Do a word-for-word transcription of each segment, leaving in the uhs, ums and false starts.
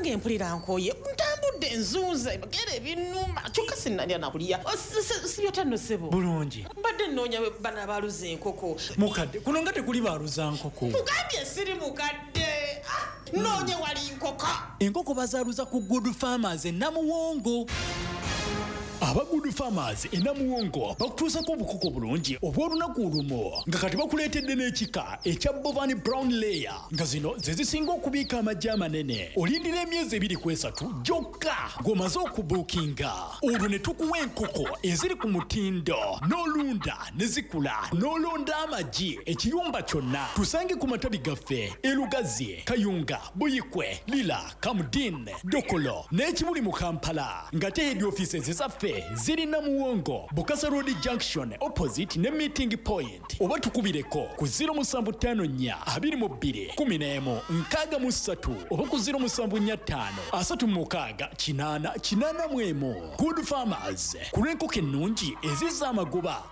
nange mpulira nkoye ntambudde enzunze bagere ebinuma kyokka sinnalya nakulya sibyotanno ssebo bulungi mbadde nnoonya bana baluza enkoko mukadde kuno nga tekuli baluza nkoko mugambye siri mukadde noonye wali nkoko enkoko bazaaluza ku Good Farmers e Namuwongo. Aba Good Farmers e Namuwongo bakutuusako obukoko bulungi obw'olunaku lumu nga kati bakuleetedde n'ekika ekya Bovani Brown Layer nga zino ze zisinga okubiika amaggi amanene. Olindira emyezi ebiri ku esatu gyokka ng'omaze okubuukinga. Olwo ne tukuwa enkoko eziri ku mutindo n'olunda ne zikula n'olonda amaggi ekiyumba kyonna. Tusange ku matabi gaffe e Lugazi, Kayunga, Buyikwe, Lila, Kamudin, Dokolo n'ekibuli mu Kampala ng'ate head offices ezaffe ziri Namuwongo, Bukasa Road Junction opposite ne meeting point. Oba tukubireko ku zero musanvu ttaano nnya abiri mu bbiri kumi n'emu nkaaga mu ssatu oba ku zero musanvu nnya ttaano asatu mu mukaaga kinaana kinaana mu emu. Good Farmers ku lw'enkoko ennungi ezizza amagoba.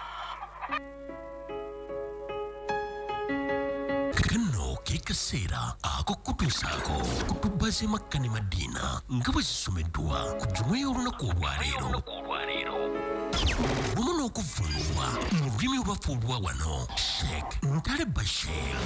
Kano ke kaseera akokutuusaako kutubbaze makkane madiina nga bwe zisomeddwa ku Jjuma y'olunaku olwaleero wamu n'okuvvuunulwa mu lulimi olwafuulwa wano Sheikh Ntale Bashir.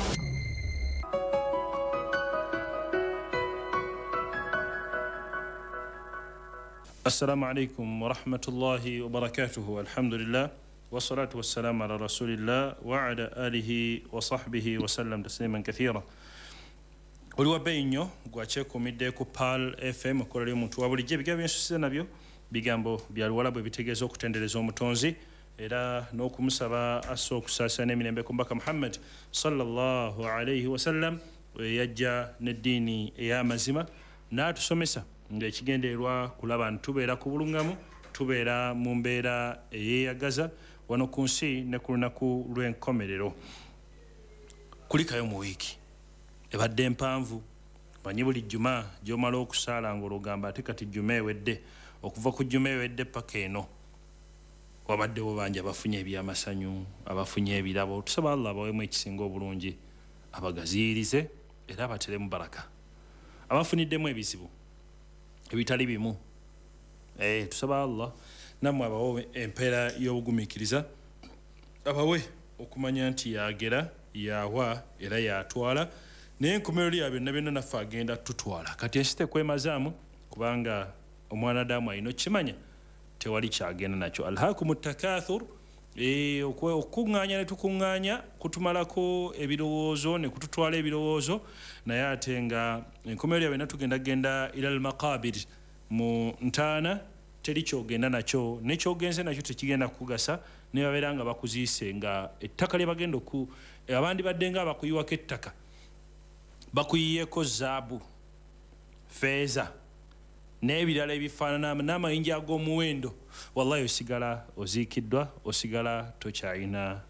Assalamu alaikum wa rahmatullahi wa barakatuhu. Alhamdulillah والصلاة والسلام على رسول الله وعلى آله وصحبه وسلم تسليما كثيرا. Oliwa benyo gwacheko midde ku Pal F M kolali omuntu wabulijje bigambo byensusiza nabyo bigambo bya Luwalabu ebitegeeza okutendereza omutonzi era n'okumusaba assa okusaasana emirembe ku Mbaka Muhammad sallallahu alayhi wasallam yajja n'eddiini ey'amazima n'atusomesa ng'ekigendererwa kulaba ntubeera ku bulungamu tubeera mu mbeera eyeeyagaza wano ku nsi ne ku lunaku lw'enkomerero. Kulikayo mu wiiki ebadde mpanvu manyi buli jjuma gy'omala okusaala ng'olugamba ate kati jjuma ewedde okuva ku jjuma ewedde paka eno wabaddewo bangi abafunye ebyamasanyu abafunye ebirabo. Tusaba Allah bawemu ekisinga obulungi abagaziyirize era abateremu baraka abafuniddemu ebizibu ebitali bimu. Eh tusaba Allah namwe abawo empeera y'obugumiikiriza abawe okumanya nti yagera yawa era yatwala n'enkomerero ya byonna byonna naffe agenda tutwala. Kati ensi tekwemazaamu kubanga omwana Adamu alina okimanya tewali kyagenda nakyo. Alhaakumu takathur eh okuŋŋaanya ne tukuŋŋaanya kutumalako ebirowoozo ne kututwala ebirowoozo naye ate nga enkomerero ya byonna tugenda genda ilal maqabir mu ntaana teri kyogenda nakyo nekyogenze nakyo tekigenda kukugasa ne babeera nga bakuziise nga ettaka lye bagenda ku abandi badde nga abakuyiwako ettaka bakuyiyeko zaabu feeza n'ebirala ebifaanana n'amayinja ag'omuwendo wallahi osigala oziikiddwa osigala tokyalina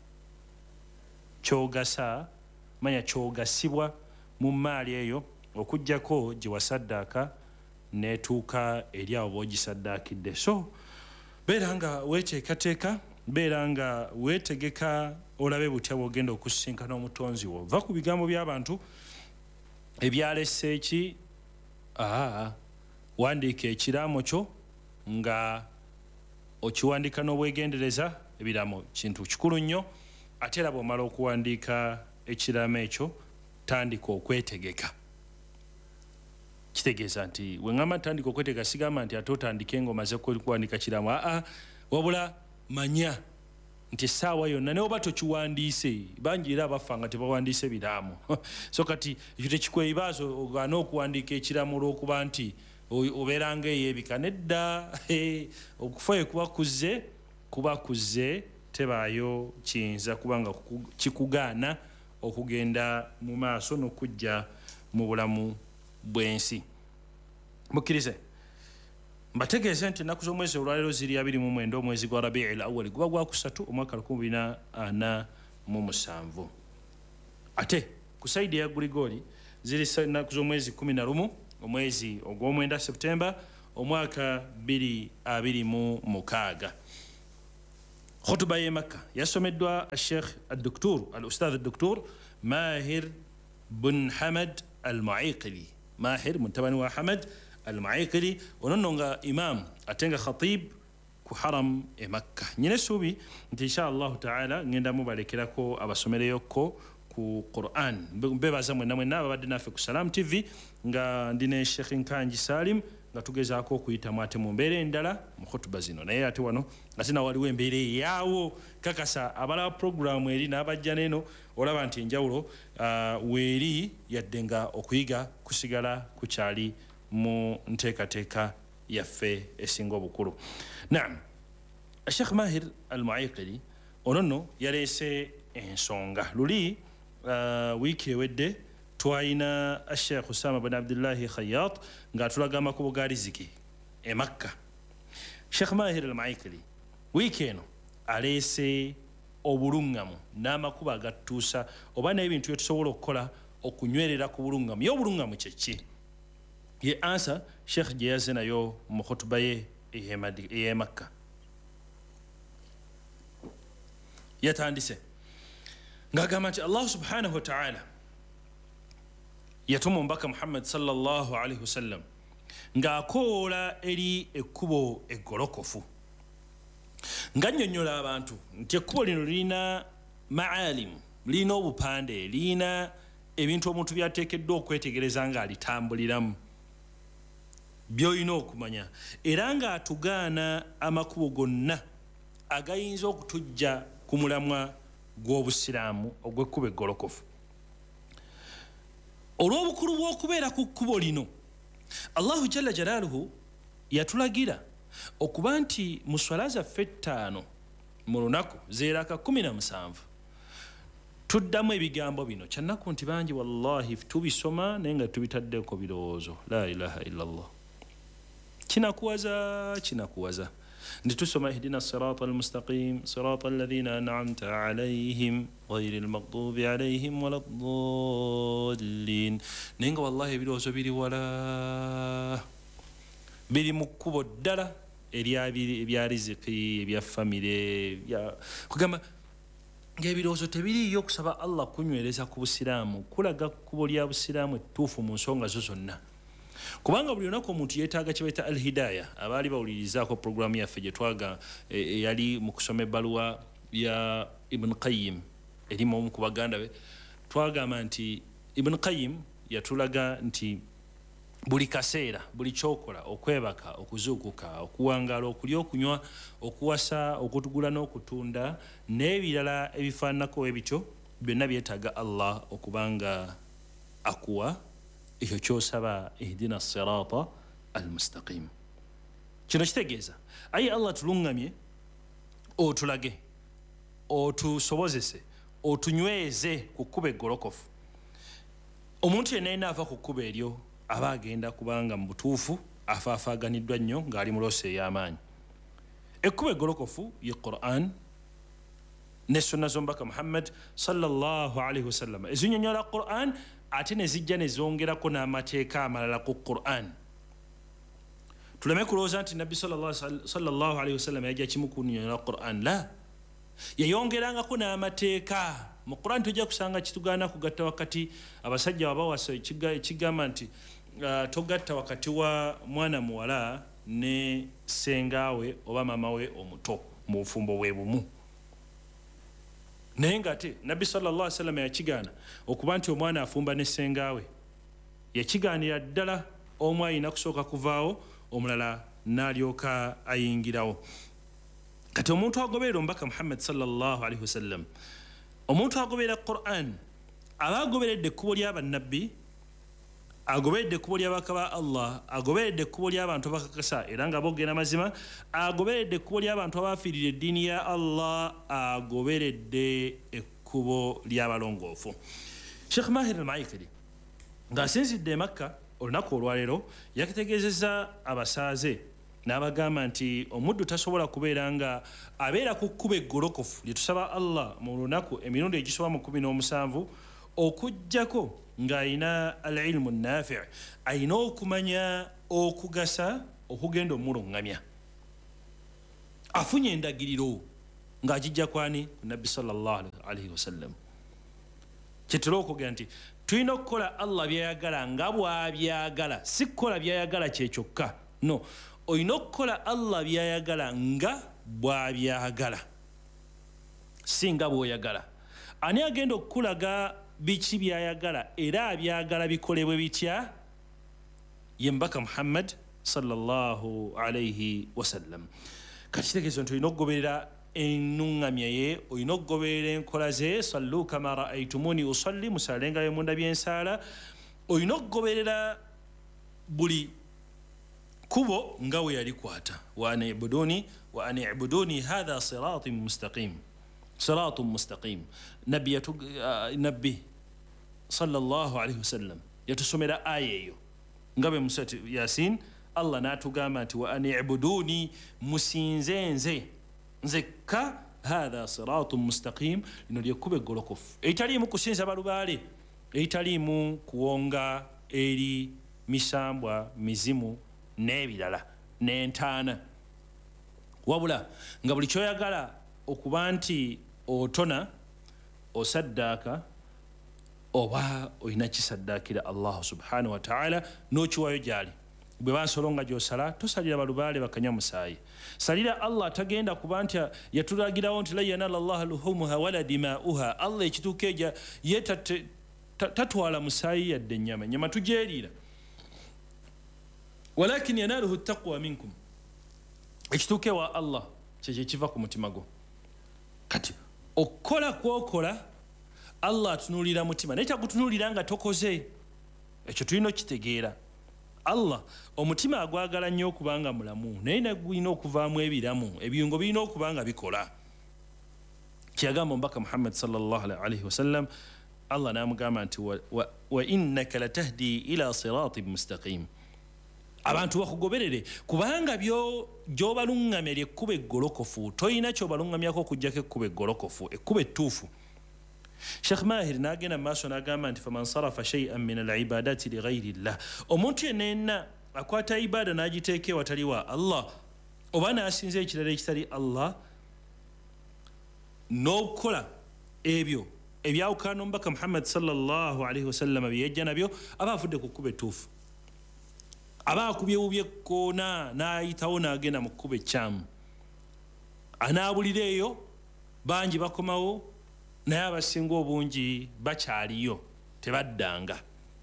kyogasa manya kyogasibwa mu maali eyo okuggyako gye wasaddaaka netuuka eri abo b'ogisaddaakidde. So beera nga weeteekateeka beera nga weetegeka olabe butya bw'ogenda okusisinkana omutonzi wo. Va ku bigambo by'abantu ebyalese eki aa wandiika ekiraamo kyo nga okiwandiika n'obwegendereza. Ebiraamo kintu kikulu nnyo ate era bw'omala okuwandiika ekiraamo ekyo tandika okwetegeka. Kitegeeza nti weŋŋamba tandika okwetegeka sigamba nti ate otandike ng'omaze kuwandiika kiraamo aa wabula manya nti essaawa yonna ne oba tokiwandiise bangi era abafa nga tebawandiise biraamo. So kati ekyo tekikweyibaazo ogaana okuwandiika ekiraamo olw'okuba nti obeera ng'eyeebika nedda okufa kuba kuzze kuba kuzze tebaayo kiyinza kubanga kikugaana okugenda mu maaso n'okujja mu bulamu bw'ensi. Mukkirize mbategeeze nti ennaku z'omwezi olwaleero ziri abiri mu mwenda omwezi gwa Rabiul Awwal guba gwa kusatu omwaka lukumi bina ana mu musanvu. Ate ku sayidi ya Grigori ziri ennaku z'omwezi kumi na lumu omwezi ogw'omwenda Septemba omwaka bbiri abiri mu mukaaga. Khutuba y'e Makka yasomeddwa Sheikh Ad-Doktor Al-Ustadh Ad-Doktor Mahir bin Hamad Al-Mu'ayqili Mahir mutabani wa Hamad al-Mu'ayqili onono nga imam atenga khatib ku haram e Makka. Nyine subi nti inshallah ta'ala ngenda mubalekerako abasomereyoko ku Quran. Mbebaza mwe namwe naba badde nafe ku Salam T V nga ndine Sheikh Nkanji Salim nga tugezaako okuyita mwate mu mbeera endala mu khutuba zino naye ate wano nga sina waliwo embeera yaawo kakasa abala programu eri n'abajja neno olaba nti enjawulo uh, weeri yadde nga okuyiga kusigala kukyali mu nteekateeka yaffe esinga obukulu. Naam, Sheikh Mahir al-Mu'ayqili ono nno yaleese ensonga luli uh, wiiki ewedde twayina Sheikh Usama bin Abdullahi Khayyat nga atulaga amakubo ga riziki e Makka. Sheikh Mahir al-Mu'ayqili wiiki eno aleese obulungamu n'amakubo agatuusa oba n'ebintu bye tusobola okukola okunywerera ku bulungamu. Ye obulungamu kye ki? Ye ansa Sheikh gye yazze nayo mu khutuba ye ey'e Makka. Yatandise ng'agamba nti Allah subhanahu wa ta'ala yatuma omubaka Muhammad sallallahu alaihi wasallam ng'akoola eri ekkubo eggolokofu ng'annyonnyola abantu nti ekkubo lino lirina maalimu, lirina obupande, lirina ebintu omuntu byateekeddwa okwetegereza ng'alitambuliramu by'olina okumanya, era ng'atugaana amakubo gonna agayinza okutujja ku mulamwa gw'obusiraamu ogw'ekkubo eggolokofu. Olw'obukulu bw'okubeera ku kkubo lino Allahu jalla jalaaluhu yatulagira okuba nti mu swala zaffe ttaano mu lunaku zeeraka kumi na musanvu tuddamu ebigambo bino kyannaku nti bangi wallahi tubisoma naye nga tubitaddeko birowoozo. La ilaha illallah. Kinakuwaza kinakuwaza ndi tusoma ihdina sirata almustaqim sirata alladhina an'amta alayhim ghayril maghdubi alayhim waladdallin naye nga wallahi ebirowoozo biri wala biri mu kkubo ddala ebya riziki ebya famire kugamba ng'ebirowoozo tebiriyo okusaba Allah kunywereza ku busiraamu kulaga kkubo lya busiraamu ettuufu mu nsonga zo zonna. Kubanga buli lunaku omuntu yeetaaga kye bayita al-hidaya. Abaali bawulirizaako programu yaffe gye twaga eyali mu kusoma ebbaluwa ya Ibn Qayyim erimu omu ku baganda be twagamba nti Ibn Qayyim yatulaga nti buli kaseera buli kyokola okwebaka okuzuukuka okuwangaala okulya okunywa okuwasa okutugula n'okutunda n'ebirala ebifaananako ebityo byonna byetaaga Allah okubanga akuwa ekyo kyosaba ihdina sirata almustaqim. Kino kitegeeza ayi Allah tulungamye otulage otusobozese otunyweze ku kkubo eggolokofu. Omuntu yenna yenna ava ku kkubo eryo aba agenda kubanga mu butuufu afaafaaganiddwa nnyo ng'ali mu loosi ey'amaanyi. Ekkubo eggolokofu ye Qur'an ne sunna z'omubaka Muhammad sallallahu alaihi wasallam ezinyonnyola Qur'an ate ne zijja ne zongerako n'amateeka amalala ku Qur'an. Tuleme kulowooza nti Nabbi sallallahu alaihi wasallam yajja kimu kunnyonnyola Qur'an. La, yayongerangako n'amateeka. Mu Qur'an tujja kusanga kitugaana kugatta wakati abasajja wabawasa ekigamba nti uh, togatta wakati wa mwana muwala ne sengaawe oba mama we omuto mu bufumbo bwe bumu. Naye ng'ate Nabbi sallallahu alaihi wasallam yakigaana okuba nti omwana afumba ne sengaawe. Yakigaanira ddala omu ayina kusooka kuvaawo omulala n'alyoka ayingirawo. Kati omuntu agoberera omubaka Muhammad sallallahu alaihi wasallam, omuntu agoberera Qur'an aba agoberedde ekkubo ly'abannabbi, agoberedde ekkubo ly'abaka ba Allah, agoberedde ekkubo ly'abantu abakakasa era nga boogera mazima, agoberedde ekkubo ly'abantu abaafiirira eddiini ya Allah, agoberedde ekkubo ly'abalongoofu. Sheikh Mahir al-Mu'ayqili ng'asinzidde e Makka olunaku olwaleero yakitegeezezza abasaaze n'abagamba nti omuddu tasobola kubeera nga abeera ku kkubo eggolokofu lye tusaba Allah mu lunaku emirundi egisoba mu kumi n'omusanvu okuggyako ng'ayina al-ilmu nafi' ayina okumanya okugasa okugenda omulungamya. Afunye endagiriro ng'agijja kwani ku Nabbi sallallahu alaihi wasallam. Kyetera okugamba nti tulina okukola Allah byayagala nga bw'abyagala si kukola byayagala kyekyokka no olina okukola Allah byayagala nga bw'abyagala si nga bw'oyagala ani agenda okukulaga biki byayagala era abyagala bikolebwe bitya ye mbaka Muhammad sallallahu alayhi wasallam kati kitegeeza nti olina okugoberera ennuŋŋamya ye olina okugoberera enkola ze sallu kama raaitumuni usalli musalengayo munda by'ensaala olina okugoberera buli kubo nga we yalikwata wa an ibuduni wa an ibuduni hadha siratun mustaqim siratun mustaqim nabbi yatu uh, nabbi sallallahu alayhi wasallam yatusomera aya eyo nga bwe musati yasin Allah n'atugamba nti wa an ibuduni musinze nze nzekka hadha siratun mustaqim lino lyekkuba eggolokofu eitaliimu kusinza balubaale eitaliimu kuwonga eri misambwa mizimu n'ebirala n'entaana wabula nga buli kyoyagala okuba nti otona osaddaaka oba olina kisaddaakira Allah subhanahu wa ta'ala n'okiwayo gyali bwe bansolo nga gyosala tosalira balubaale bakanya musaayi salira Allah tagenda kuba nti yatulagirawo nti la yanala Allah luhumuha wala dimauha Allah ekituuka eja ye tatwala musaayi yadde ennyama ennyama tugyeriira walakin yanaluhu taqwa minkum ekituuka ewa Allah kyekyo ekiva ku mutima gwo kati okukola kwokola Allah atunuulira mutima naye tagutunuulira nga tokoze ekyo tulina okitegeera Allah omutima agwagala nnyo okubanga mulamu naye nagulina okuvaamu ebiramu ebiyungo birina okubanga bikola kyagamba omubaka Muhammad sallallahu alayhi wasallam Allah n'amugamba nti wa, wa, wa innaka latahdi ila siratin mustaqim abantu bakugoberere kubanga byo gy'obaluŋŋamya lyekkuba eggolokofu toyina ky'obaluŋŋamyako okuggyako ekkuba eggolokofu ekkuba ettuufu Sheikh Mahir n'agenda mu maaso n'agamba nti faman sarafa shay'an min al-ibadati li ghayri llah omuntu yenna akwata ibada n'agiteeka ewatali wa Allah oba n'asinza ekirala ekitali Allah n'okukola ebyo ebyawukana omubaka Muhammad sallallahu alayhi wasallam bye yajja nabyo aba afudde ku kkuba ettuufu aba akubyewubye ekkoona n'ayitawo n'agenda mu kkuba ekyamu anaabulira eyo bangi bakomawo naye abasinga obungi bakyaliyo tebaddanga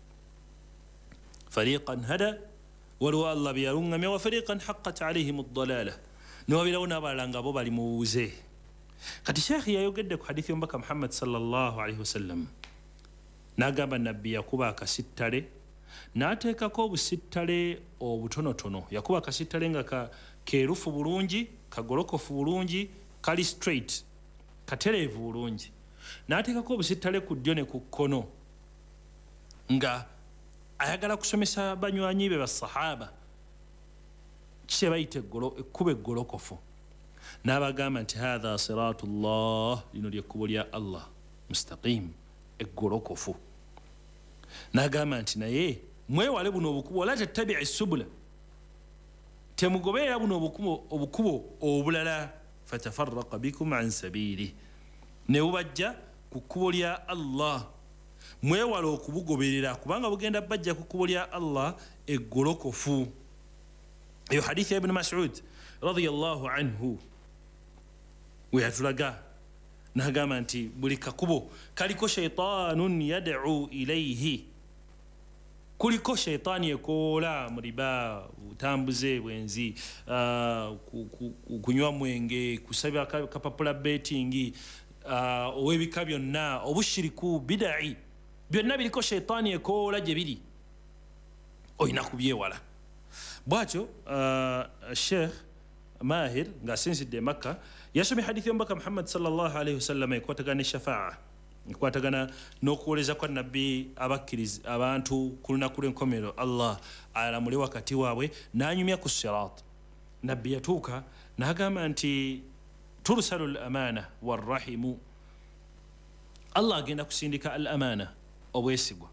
fariqan hada waliwo Allah bye yaluŋŋamya wa fariqan haqqat alayhim ad-dalala newabirawo n'abalala nga bo bali mu buuze kati sheekhi yayogedde ku hadithi y'omubaka Muhammad sallallahu alayhi wasallam n'agamba nabbi yakuba akasittale n'ateekako obusittale obutonotono yakuba akasittale nga ka keerufu bulungi kagolokofu bulungi kali straight katereevu bulungi n'ateekako obusittale ku ddyo ne ku kkono nga ayagala kusomesa banywanyi be basahaba kye bayita ekkuba eggolokofu n'abagamba nti hatha siratullah lino lyekkubo lya Allah mustaqim eggolokofu n'agamba nti naye mwewale buno obukubo wala tattabi'i subula temugoberera buno obukubo obukubo obulala fatafarraqa bikum an sabili ne bubajja ku kkubo lya Allah mwewale okubugoberera kubanga bugenda bajja ku kkubo lya Allah eggolokofu eyo hadithi ya ibn Mas'ud radiyallahu anhu we yatulaga n'agamba nti buli kakubo kaliko shaytanun yad'u ilayhi kuliko shaytani ekoola mu riba butambuze bwenzi uh, kunywa mwenge kusabya kapapula betting uh, owebika byonna obushiriku bidai byonna biriko shaytani ekoola gye biri oyina kubyewala bwatyo uh, Sheikh Mahir ng'asinzidde Makka yasomye hadithi y'omubaka Muhammad sallallahu alayhi wasallam ekwatagana eshafaa ekwatagana n'okuwoleza kwa nabbi abakkiriza abantu ku lunaku lw'enkomerero Allah alamule wakati waabwe n'anyumya ku sirat nabbi yatuuka n'agamba nti tursalu al-amana warrahimu Allah agenda kusindika al-amana obwesigwa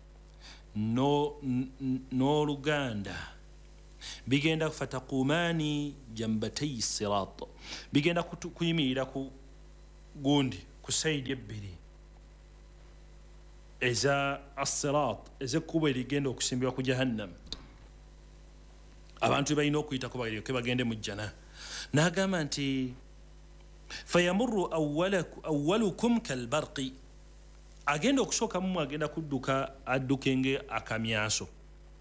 n'oluganda bigenda fatakumani jambatay sirat bigenda kuyimirira ku gundi ku saidi ebbiri eza as-sirat ezekkubo erigenda okusimbibwa ku jahannam abantu balina okuyitako balyoke bagende mu jjana n'agamba nti fayamurru awwalukum kalbarqi agenda okusooka mu agenda kudduka addukenge akamyaso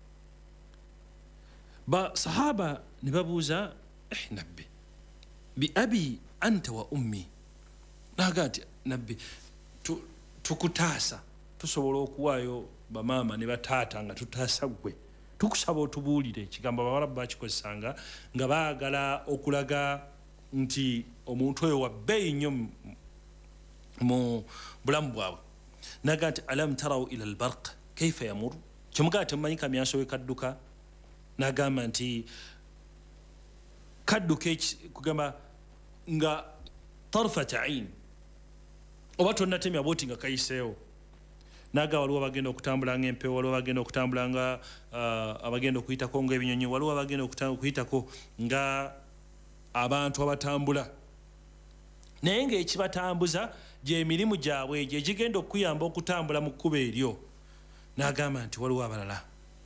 ba sahaba ne babuuza eh nabbi bi abi anta wa ummi n'agamba nti nabbi tukutaasa tusobola okuwaayo bamaama ne bataata nga tutaasa gwe tukusaba otubuulire ekigambo abawarabu bakikozesanga nga baagala okulaga nti omuntu oyo wa bbeeyi nnyo mu bulamu bwabwe naga nti alam taraw ila albarq kaifa yamur kyomugaa temumanyi kamyaso we kadduka n'agamba nti kadduka kugamba nga tarfat ain oba tonnatemya bwoti nga kayiseewo naga waliwo bagenda okutambula ng'empewo waliwo bagenda okutambula nga abagenda okuyitako ng'ebinyonyi waliwo bagenda okuyitako nga abantu abatambula naye ng'ekibatambuza gy'emirimu gyabwe egyo egigenda okuyamba okutambula mu kkubo eryo n'agamba nti waliwo abalala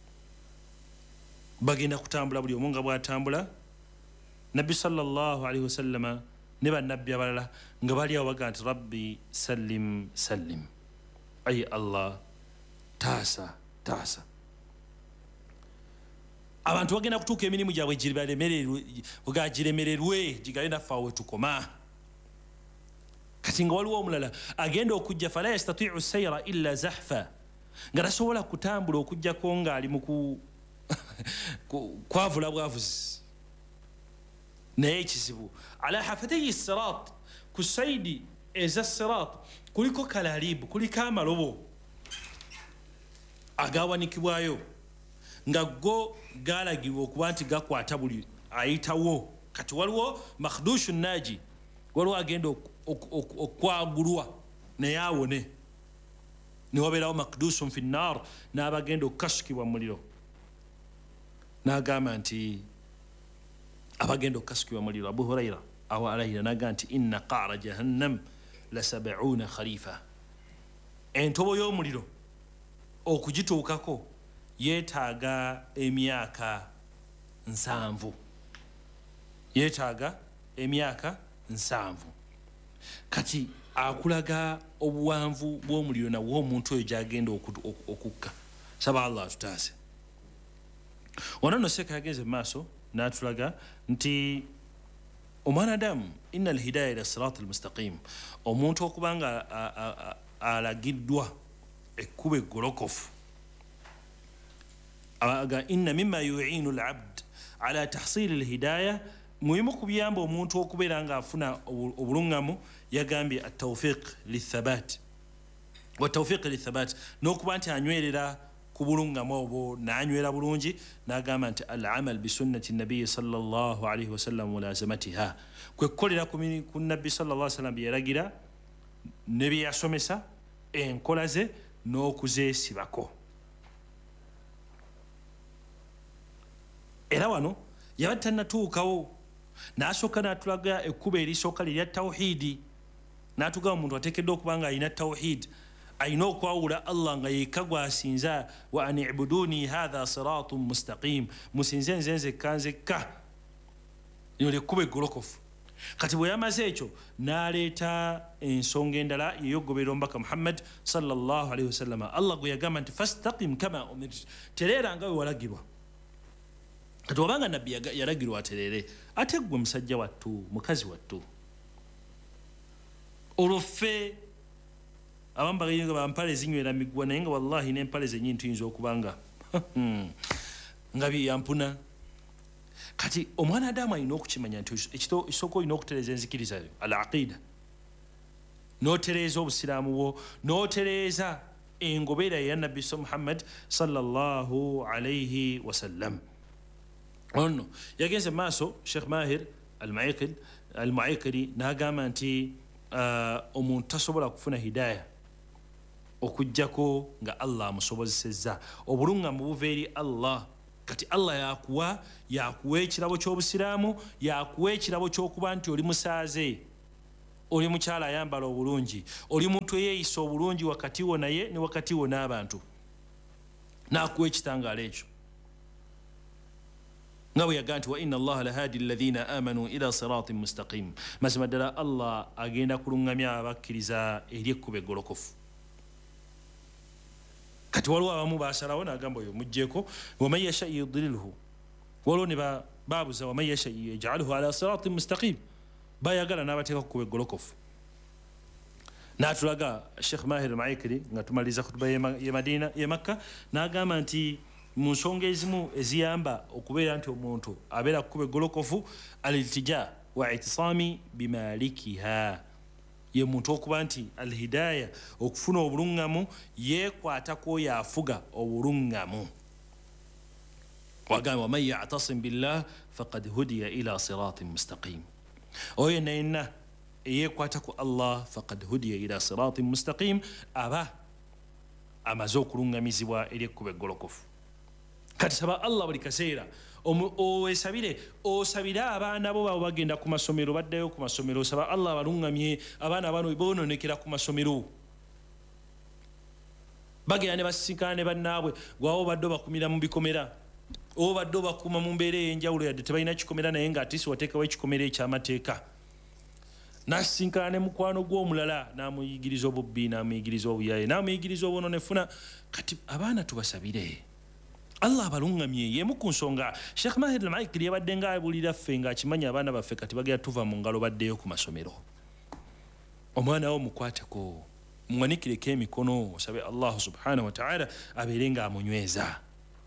bagenda kutambula buli omu nga bw'atambula nabbi sallallahu alaihi wasallama ne bannabbi abalala nga bali awo baga nti rabbi sallim sallim ayi allah taasa taasa abantu bagenda kutuuka emirimu gyabwe giremererwe gigale naffe awo wetukoma kati nga waliwo omulala agenda okujja fala yastatiu sayra illa zahfa nga tasobola kutambula okugjako ng'ali mu kwavula bwavuzi naye ekizibu ala hafatayi sirat ku saidi eza sirat kuliko kalalibu kuliko amalobo agawanikibwayo nga go galagibwa okuba nti gakwata buli ayitawo kati waliwo makhdushu naji waliwo agenda okwagulwa naye awone newabeerawo makdusun fi nnar n'abagenda okukasukibwa mu muliro n'agamba nti abagenda okukasukibwa mu muliro abu huraira awo alayira n'agamba nti inna qaara jahannam la sabuuna khalifa entobo y'omuliro okugituukako yeetaaga emyaka nsanvu yeetaaga emyaka nsanvu kati akulaga obuwanvu bw'omuliro nawo omuntu oyo gyagenda okukka saba allah atutaase wano nno seeka yagenze maaso n'atulaga nti omwanadamu inna alhidaya ila sirat almustaqim omuntu okuba nga alagiddwa ekkuba eggolokofu aga inna mima yuinu alabd ala tahsili alhidaya muhimu kubiyamba omuntu okubeera nga afuna obulungamu yagambye atawfiq lithabat wa tawfiq lithabat n'okuba nti anywerera ku bulungamu obwo n'anywera bulungi n'agamba nti al-amal bi sunnati nabiyi sallallahu alaihi wasallam mulazamatiha kwe kukolera ku nabbi sallallahu alaihi wasallam bye yalagira ne bye yasomesa enkola ze n'okuzeesibako era wano yaba tannatuukawo n'asooka n'atulaga ekkuba erisooka lirya tawhidi n'atugamba omuntu ateekeddwa okuba nga alina tawhid alina okwawula allah nga yekka gwasinza wa an ibuduni hatha siratun mustaqim musinze nze nzekka nzekka lino lyekkuba eggolokofu kati bwe yamaze ekyo n'aleeta ensonga endala yeyogoberera omubaka muhammad sallallahu alaihi wasallama allah gwe yagamba nti fastaqim kama umirt tereera nga we walagirwa kati wabanga nabbi yalagirwa aterere ate gwe musajja wattu mukazi wattu olwo ffe abamu bagayinga bampale zinywera migwa naye nga wallahi n'empale zenyini tuyinza okubanga nga byampuna kati omwana adamu alina okukimanya nti ekisooka olina okutereeza enzikiriza al aqida n'otereeza obusiraamu bwo n'otereeza engobeera ya nabbi muhammad sallallahu alaihi wasallam ono yagenze maaso sheikh mahir al-mu'aqil al-mu'aqili n'agamba nti omuntu tasobola kufuna hidaya okujjako nga allah amusobozesezza obulungamu buva eri allah kati allah yakuwa yakuwa ekirabo ky'obusiraamu yakuwa ekirabo ky'okuba nti oli musaaze oli mukyala ayambala obulungi, oli muntu eyeeyisa obulungi wakati wo naye ne wakati wo n'abantu, n'akuwa ekitangaala ekyo nga bwe yagaa nti wa inna allaha lahadi alladhina amanu ila siratin mustaqim, mazima ddala Allah agenda kuluŋŋamya abakkiriza eri ekkubo eggolokofu. Kati waliwo abamu basalawo n'agamba oyo mugjeeko waman yasha yudlilhu, waliwo ne baabuza waman yasha yaj'alhu ala siratin mustaqim, bayagala n'abateeka ku kkubo eggolokofu. N'atulaga Sheikh Mahir Maikiri nga tumaliriza kutuba ye Madina ye Makka, n'agamba nti mu nsonga ezimu eziyamba okubeera nti omuntu abeera ku kkubo eggolokofu al-iltija wa itisami bimalikiha, ye muntu okuba nti al-hidaya, okufuna obuluŋŋamu yeekwata kwoyo afuga obuluŋŋamu. Wagamba waman ya'tasim billah faqad hudiya ila siratin mustaqim, oyo yenna yenna eyeekwata ku Allah faqad hudiya ila siratin mustaqim, aba amaze okuluŋŋamizibwa eri ekkubo eggolokofu. Kati saba Allah buli kaseera owesabire osabire abaana bo babo bagenda ku masomero, baddayo ku masomero, saba Allah baluŋŋamye abaana bano boononekera ku masomero, bagenda ne basisinkana ne bannaabwe gwawo badde bakumira mu bikomera, obo badde bakuma mu mbeera ey'enjawulo yadde tebalina kikomera naye nga atiisi wateekawo ekikomera eky'amateeka, nasisinkana ne mukwano gw'omulala n'amuyigiriza obubbi, n'amuyigiriza obuyaye, n'amuyigiriza obwononefuna. Kati abaana tubasabire Allah abaluŋŋamye, yemu ku nsonga Sheikh Mahir al-Maikiri yabadde nga abulira ffe ng'akimanya abaana baffe kati bagenda tuva mu ngalo baddeyo ku masomero. Omwana wo mukwateko, muwanikireko emikono, osabe Allah subhanahu wa ta'ala abeere ng'amunyweza.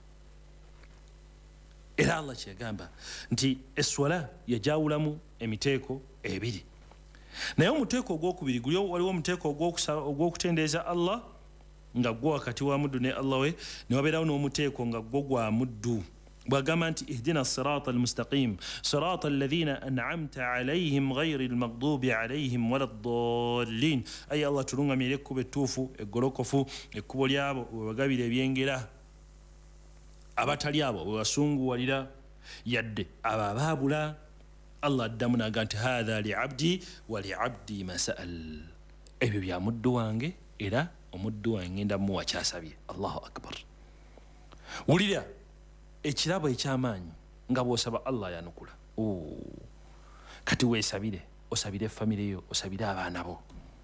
Era Allah kyegamba nti eswala yajawulamu emiteeko ebiri, naye omuteeko ogwokubiri guli waliwo omuteeko ogw'okutendeeza Allah nga gwo wakati wa muddu ne Allah we, ne wabeerawo n'omuteeko nga gwo gwa muddu. Bw'agamba nti ihdina sirata almustaqim sirata alladhina an'amta alayhim ghayri almaghdubi alayhim wala ddallin, ayi Allah tuluŋŋamira ekkubo ettuufu eggolokofu, ekkubo lyabo webagabira ebyengera, abatali abo wewasunguwalira yadde abo abaabula. Allah addamu n'agamba nti hadha li abdi wa li abdi ma sa'al, ebyo bya muddu wange era omuddu wange ngenda muwa kyasabye. Allahu akbar. Wulira ekirabo eky'amaanyi nga bw'osaba Allah yanukula. Kati weesabire, osabire famire yo, osabire abaana bo.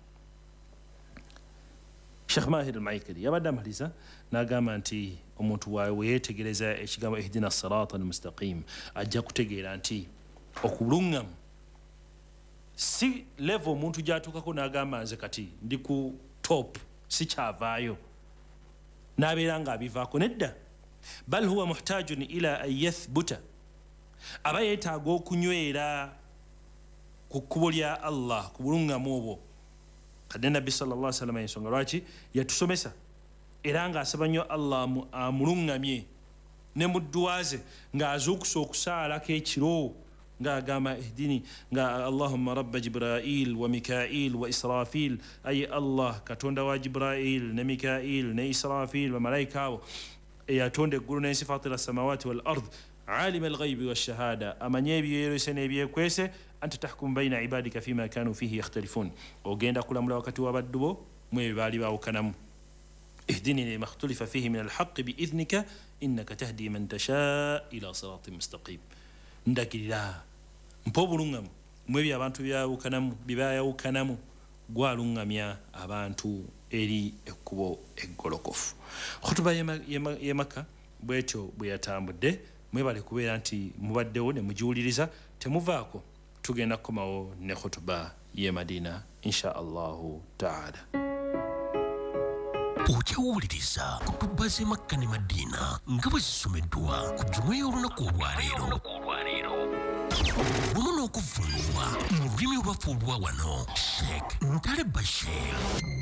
Sheikh Mahir al-Maikiri yabadde amaliza n'agamba nti omuntu waawe weyeetegereza ekigambo ihdina sirata al-mustaqim ajja kutegeera nti okuluŋŋamu si level omuntu gy'atuukako n'agamba nze kati ndi ku top sikyavaayo n'abeera ng'abivaako. Nedda, bal huwa muhtajun ila an yathbuta, aba yeetaaga okunywera ku kkubo lya Allah, ku buluŋŋamu obwo. Kadde Nabbi sallallahu alaihi wasallam ensonga lwaki yatusomesa era ng'asaba nnyo Allah amuluŋŋamye ne mu dduwa ze ng'azuukusa okusaalako ekiro ng'agamba ihdini nga Allahumma rabba Jibrail wa Mikail wa Israfil, ayi Allah katonda wa Jibrail ne Mikail ne Israfil bamalayika abo eyatonda eggulu n'ensi, fatira samawati wal ard alima alghaybi washahada, amanye ebyeroyise n'ebyekwese, anta tahkumu bayna ibadika fima kanu fihi yakhtalifun, ogenda kulamula wakati w'abaddu bo mu ebyo baali baawukanamu. ihdini lima ikhtulifa fihi min alhaqqi biidhnika innaka tahdi man tasha ila siratin mustaqim. Ndagirira mpa obuluŋŋamu mu ebyo abantu byawukanamu bibayawukanamu, gwaluŋŋamya abantu eri ekkubo eggolokofu. Khutuba ye Makka bwetyo bwe yatambudde, mwebale kubeera nti mubaddewo ne mugiwuliriza, temuvaako, tugenda kukomawo ne khutuba ye Madina insha Allahu taala. Okyawuliriza kutuba ze Makka ne Madina nga bwe zisomeddwa ku jjuma y'olunaku olwaleero. Wamu n'okuvvuunulwa mu lulimi olwafuulwa wano Sheikh Ntale Bashir.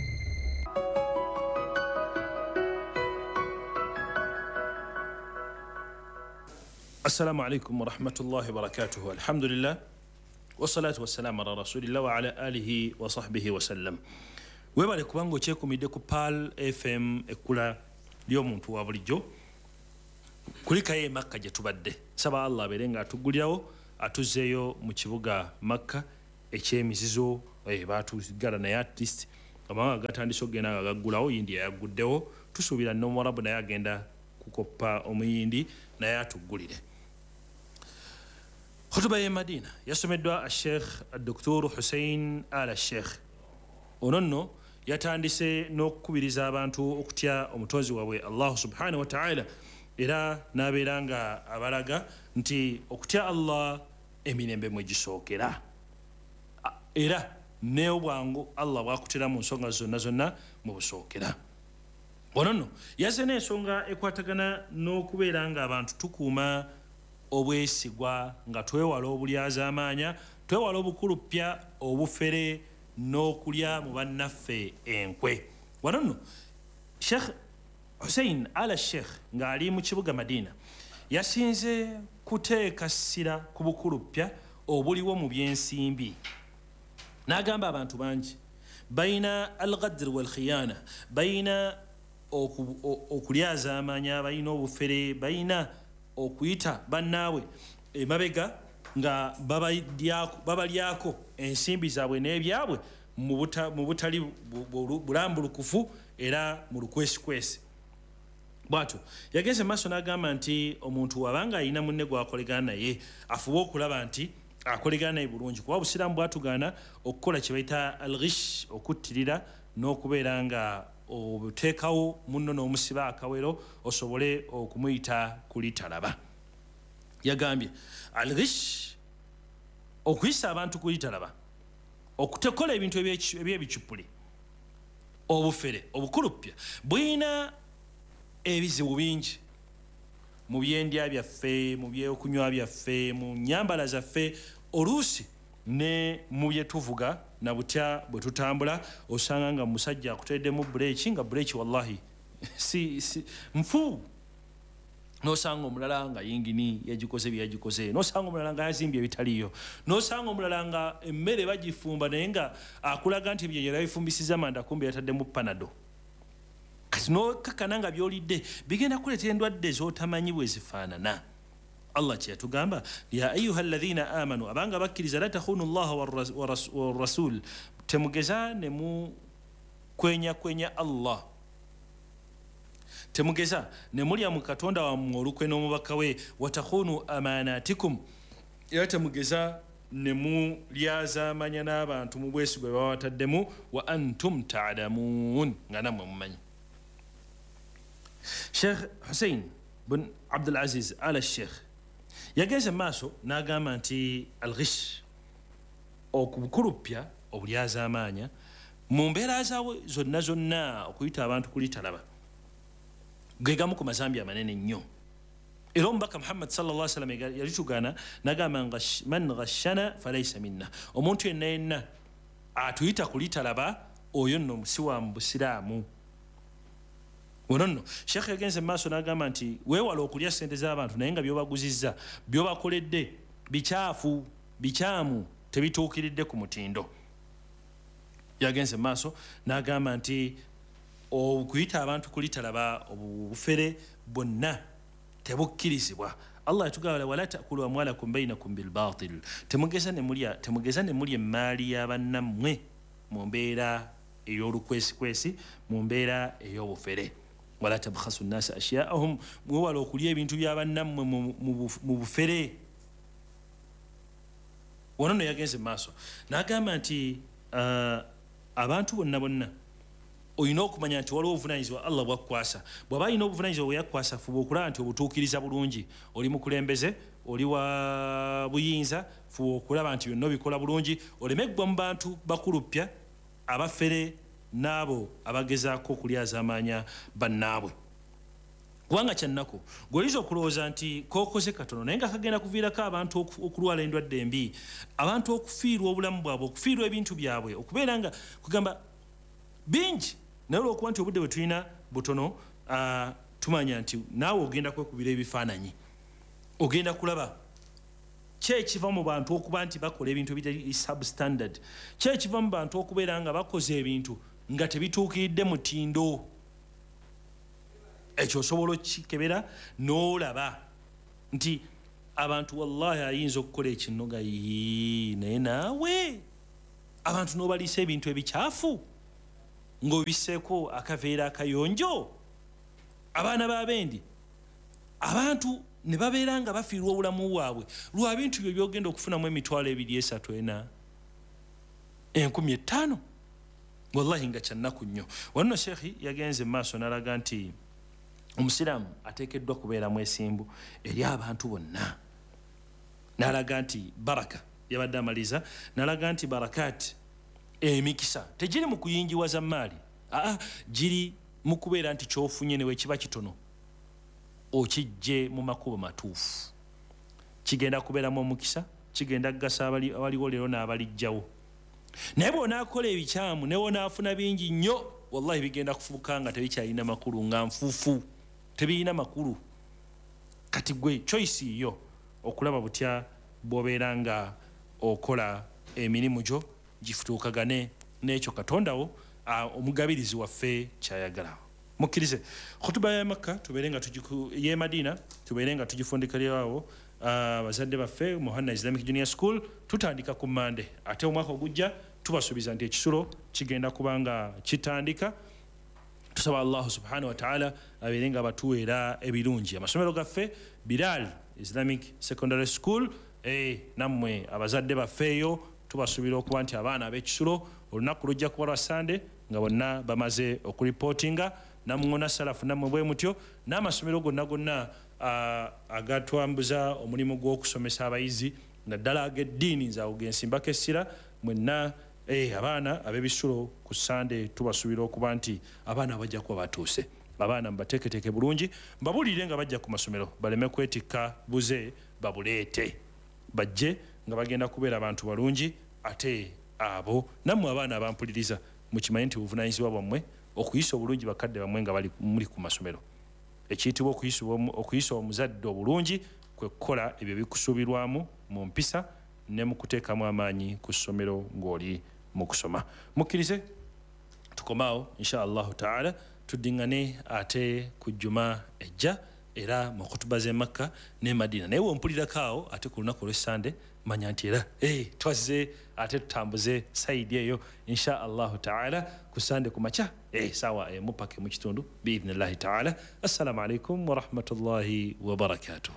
Assalamu alaikum wa rahmatullahi wa barakatuhu. Alhamdulillah wassalatu wassalamu ala rasulillah wa ala alihi wa sahbihi wa sallam. Webale kubanga okyekumidde ku Pearl F M ekkula ly'omuntu wa bulijjo kulikayo e Makka gye tubadde. Saba Allah abeere nga atuggulirawo atuzzeeyo mu kibuga Makka eky'emizizo eh batugala naye at least amawanga gatandise okugenda nga gaggulawo India yaguddewo tusuubira n'Omwarabu naye agenda kukoppa omuyindi naye atuggulire. Khutuba y'e Madina yasomeddwa Sheikh Dr Hussein Al Sheikh. Ono nno yatandise n'okukubiriza abantu okutya omutonzi waabwe Allah subhanahu wa ta'ala era n'abeera nga abalaga nti okutya Allah emirembe mwe gisookera era n'obwangu Allah bwakutera mu nsonga zonna zonna mu busookera. Ono nno yazze n'ensonga ekwatagana n'okubeera nga abantu tukuuma obwesigwa nga twewala obulyazaamaanya twewala obukuluppya obufere n'okulya mu bannaffe enkwe. Wano nno Sheikh Hussein Al Sheikh ng'ali mu kibuga Madina yasinze kuteeka ssira ku bukuluppya obuliwo mu byensimbi n'agamba abantu bangi bayina al-ghadr wal khiyana bayina okulyazaamaanya bayina obufere bayina okuyita bannaabwe emabega nga babalyako ensimbi zaabwe n'ebyabwe mu butali bulambulukufu era mu lukwesikwesi. Bw'atyo yagenze maaso n'agamba nti omuntu wabanga alina munne gw'akolegana naye afube okulaba nti akolegana naye bulungi kuba obusiraamu bwatugaana okukola kye bayita al-ghish okuttirira n'okubeera nga obuteekawo munno n'omusiba akawero osobole okumuyita kulitalaba. Yagambye al-ghish okuyisa abantu kulitalaba okutekola ebintu eby'ebicupuli obufere obukuluppya bwina ebizibu bingi mu byendya byaffe mu byokunywa byaffe mu nyambala zaffe oluusi ne mu bye tuvuga na butya bwe tutambula osanga nga musajja akuteddemu bureeki nga bureeki wallahi si, si nfu nosanga omulala nga yingini yagikoze byagikoze nosanga omulala nga yazimbye ebitaliyo nosanga omulala nga emmere bagifumba naye nga akulaga nti ebyo yabifumbisiza manda kumbe yataddemu panado kati nokakana nga byolidde bigenda kuleeta endwadde z'otamanyi bwe zifaanana. Allah kye yatugamba ya ayuha alladhina amanu abanga bakkiriza la takhunu llaha warasul temugeza ne mu kwenya kwenya Allah temugeza ne mulya mu katonda wammwe olukwe n'omubaka we watakhunu amanatikum era temugeza ne mu lyazaamanya n'abantu mu bwesigwa bawataddemu wa antum ta'lamun nga nammwe mumanyi. Sheikh Hussein bin Abdul Aziz Al Sheikh yagenze maaso n'agamba nti al-ghish okubukuluppya obulyazaamaanya mu mbeera zaabwe zonna zonna okuyita abantu kulitalaba ge gamu ku mazambi amanene nnyo era omubaka Muhammad sallallahu alaihi wasallam yalitugaana n'agamba man ghashana falaysa minna omuntu yenna yenna atuyita kulitalaba oyo nno si wa mu busiraamu. Ono nno Sheikh yagenze maaso n'agamba nti weewala okulya ssente z'abantu naye nga by'obaguzizza by'obakoledde bikyafu bikyamu tebituukiridde ku mutindo. Yagenze maaso n'agamba nti okuyita abantu kulitalaba obufere bwonna tebukkirizibwa. Allah yatugamba wala ta'kulu amwalakum bainakum bil batil temugeza ne mulya temugeza ne mulya emmaali y'abannammwe mu mbeera ey'olukwesikwesi mu mbeera ey'obufere. Wala tabkhasu nnasa ashya'ahum mwewala okulya ebintu by'abannammwe mu bufere. Ono nno yagenze maaso n'agamba nti abantu bonna bonna olina okumanya nti waliwo obuvunaanyizibwa Allah bwakkwasa bw'aba alina obuvunaanyizibwa bwe yakkwasa fuba okulaba nti obutuukiriza bulungi oli mukulembeze oli wa buyinza fuba okulaba nti byonna obikola bulungi oleme ggwa mu bantu bakuluppya abafere n'abo abagezaako okulyazaamaanya bannaabwe. Kubanga kyannaku gw'oyinza okulowooza nti kookoze katono naye nga kagenda kuviirako abantu okulwala endwadde embi abantu okufiirwa obulamu bwabwe okufiirwa ebintu byabwe okubeera nga kugamba bingi naye olwokuba nti obudde bwe tulina butono tumanya nti naawe ogenda kwekubira ebifaananyi ogenda kulaba kyekiva mu bantu okuba nti bakola ebintu ebitali substandard kyekiva mu bantu okubeera nga bakoze ebintu nga tebituukiridde mutindo ekyo osobola okikebera n'olaba nti abantu wallahi ayinza okukola ekinoga naye naawe abantu n'obaliisa ebintu ebikyafu ng'obiseeko akaveera akayonjo abaana b'abendi abantu ne babeera nga bafiirwa obulamu bwabwe lwa bintu byo byogenda okufunamu emitwalo ebiri esatu ena enkumi ettaano wallahi nga kyannaku nnyo wanno sheekhi yagenze mu maaso n'alaga nti omusiraamu ateekeddwa kubeera mwesimbu eri abantu bonna n'alaga nti baraka yabadde amaliza n'alaga nti barakaati emikisa tegiri mu kuyingiwaza maali aa giri mu kubeera nti kyofunye newe kiba kitono okijje mu makubo matuufu kigenda kubeeramu omukisa kigenda kugasa abaliwo leero n'abalijjawo naye bw'onaakola ebikyamu ne wonaafuna bingi nnyo wallahi bigenda kufuuka nga tebikyalina makulu nga nfuufu tebirina makulu kati gwe choice yo okulaba butya bw'obeera nga okola emirimu gyo gifutuukagane n'ekyo katondawo omugabirizi waffe kyayagala mukkirize khutuba ya makka tubeere nga ye madina tubeere nga tugifundikalirawo abazadde baffe Muhanna Islamic Junior School tutandika ku Mande ate omwaka ogujja tubasuubiza nti ekisulo kigenda kubanga kitandika tusaba Allah subhanahu wa ta'ala abeere nga batuweera ebirungi amasomero gaffe Bilal Islamic Secondary School eh nammwe abazadde baffeeyo tubasuubira okuba nti abaana ab'ekisulo olunaku lujja kuba lwa Sande nga bonna bamaze okuripotinga namuŋona salafu nammwe bwe mutyo n'amasomero gonna gonna agatwambuza omulimu gw'okusomesa abayizi naddala ag'eddiini nze awo gensimbako essira mwenna abaana ab'ebisulo ku Sande tubasuubira okuba nti abaana bajja kuba batuuse abaana mubateeketeeke bulungi mbabuulire nga bajja ku masomero baleme kwetikka buze babuleete bajje nga bagenda kubeera abantu balungi ate abo nammwe abaana abampuliriza mukimanyi nti buvunaanyizibwa bwammwe okuyisa obulungi bakadde bammwe nga bali muli ku masomero ekiyitibwa okuyisa omuzadde obulungi kwe kukola ebyo bikusuubirwamu mu mpisa ne mu kuteekamu amaanyi ku ssomero ng'oli mu kusoma mukkirize tukomaawo insha allahu taala tuddiŋŋane ate ku jjuma ejja era mu khutuba z'e Makka ne Madina naye wompulirako awo ate ku lunaku olw'Essande manya nti era eh twazze ate tutambuze saidi eyo insha allahu taala ku Sande ku makya eh sawa eh mupake mu kitundu biidhnillahi taala assalamu alaikum wa rahmatullahi wa barakatuh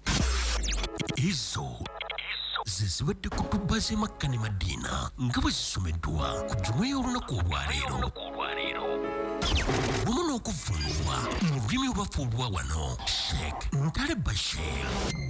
izo ziziwedde ku ttuba z'e Makka ne Madina nga bwe zisomeddwa ku jjuma y'olunaku olwaleero wamu n'okuvvuunulwa mu lulimi olwafuulwa wano Sheikh Ntale Bashir.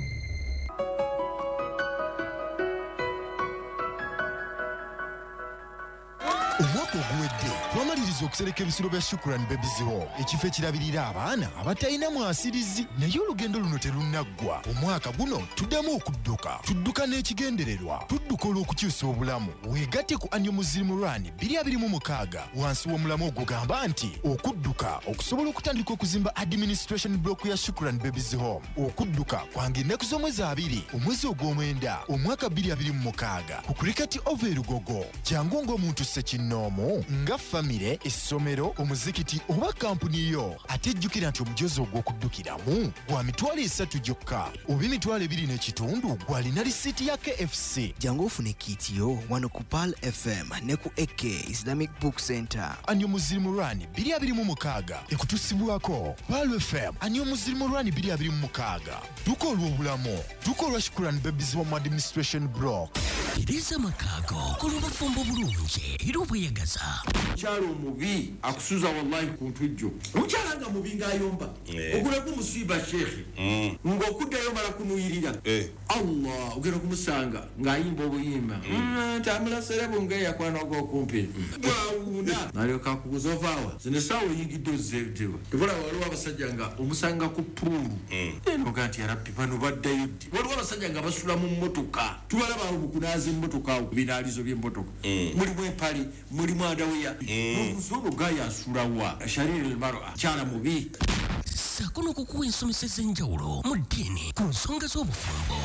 Omwaka oguwedde twamaliriza okusereka ebisulo bya Shukran Babies Home ekifo ekirabirira abaana abatalina mwasirizi naye olugendo luno terunaggwa omwaka guno tuddamu okudduka tudduka n'ekigendererwa tudduka olw'okukyusa obulamu weegatte ku Annual Muslim Run bbiri abiri mu mukaaga wansi w'omulamu ogugamba nti okudduka okusobola okutandika okuzimba administration block ya Shukran Babies Home okudduka kwange ennaku z'omwezi abiri omwezi ogw'omwenda omwaka bbiri abiri mu mukaaga ku Cricket Over Lugogo jangu ng'omuntu sekino nomo nga famire essomero omuzikiti oba kampuni yo ate jjukira nti omujozi ogw'okuddukiramu gwa mitwalo esatu gyokka oba emitwalo ebiri n'ekitundu gwalina lisiiti ya K F C jangu ofune kiiti yo wano ku Pal F M ne ku A K Islamic Book Center. Annual Muslim Run bbiri abiri mu mukaaga ekutusibwako Pal F M Annual Muslim Run bbiri abiri mu mukaaga duka olw'obulamu duka olwa Shukran Babies Home Administration Block iriza makaago kulubafumbo bulungi era obweyagaza kyalo mubi akusuza wallahi ku ntujjo omukyala nga mubi ng'ayomba oguleko musiba shekhi ng'okuddayo mala kunuyirira Allah ogenda kumusanga ng'ayimba obuyimba tamula serebo ng'eyakwana ogw'okumpi bwawuna nalyoka akubuza ovaawa zino essaawa oyingidde ozzeetewa tebula waliwo abasajja nga omusanga ku puulu eno ga nti yarabbi bano baddayo ddi waliwo abasajja nga basula mu mmotoka tubalaba obukunaaza emmotoka awo binaalizo by'emmotoka mulimu empali mulimu adaweya n'omusono gayasulawa shariri almar'a kyala mubi ssaako n'okukuwa ensomesa ez'enjawulo mu ddiini ku nsonga z'obufumbo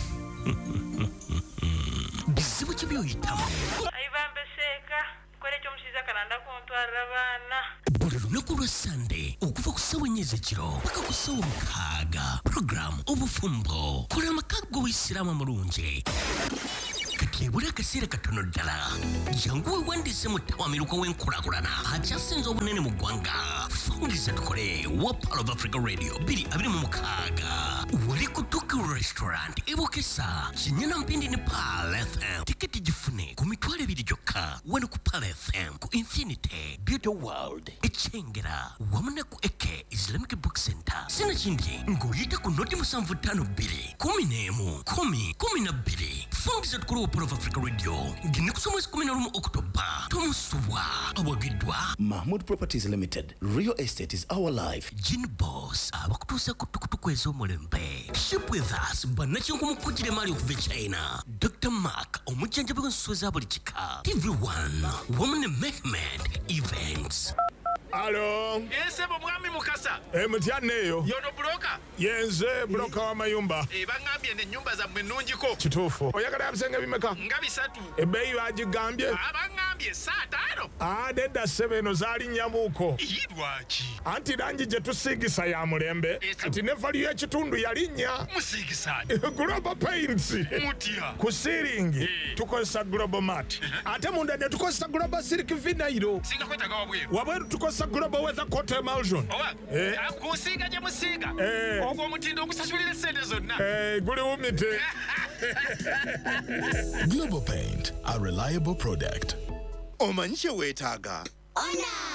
bizibu ki by'oyitamu ayibambeseeka kole ekyomusiiza kalanda kuntwalira baana buli lunaku lwa Sande okuva ku ssaawa ennya ez'ekiro paka ku ssaawa mukaaga puroguramu obufumbo kola amakaago w'Isiraamu omulungi kati ebula akaseera katono ddala jangu wewandiise mu ttawamiruka w'enkulaakulana akyasinza obunene mu ggwanga fungiza tukole wa Pearl of Africa Radio bbiri abiri mu mukaaga wali ku Tuku Restaurant ebokesa kinyana mpindi ne Pearl F M tiketi gifune ku mitwalo ebiri gyokka wano ku Pearl F M ku Infinity Beauty World ekyengera wamu ne ku Eke Islamic Book Center sinakindi ng'oyita ku noti musanvu ttaano bbiri kumi n'emu kumi kumi na bbiri fungiza tukole wa Pearl of Africa Radio ngene kusoma mwezi kumi na lumu Oktoba tomusubwa awagiddwa Mahmood Properties Limited. Real estate is our life. Gin Boss abakutuusa ku tukutuku ez'omulembe. Ship with us bannakinku mukujjira emali okuva e China. Doctor Mark omujjanjabi w'ensuso za buli kika. T V one wamu ne Mehmet Events. Alo. Ensebo mwami Mukasa. E mutyane eyo. Yono broka. Yenze broka wa mayumba. E bangambye ne nyumba za mwenunjiko. Kituufu. Oyagala yabisenga bimeka? Nga bisatu. Ebbeeyi bagigambye? Abangambye saa taano. Ah, nedda ssebo eno zaali nnyamuuko. Lwaki? Anti langi gye tusiigisa ya mulembe. Kati ne value y'ekitundu yalinnya. Musiigisaani? Global Paints. Mutya? Ku siiringi tukozesa Global Mat. Ate munda ne tukozesa Global Silk Vinyl. Singa kwetaga wabweru. Wabweru tukozesa Global Weather Coat Emulsion. Owa, kusiiga gye musiiga. Ogwo omutindo ogusasulira essente zonna. Eh, guli wumite. Global Paint, a reliable product. Omanyi kye weetaaga?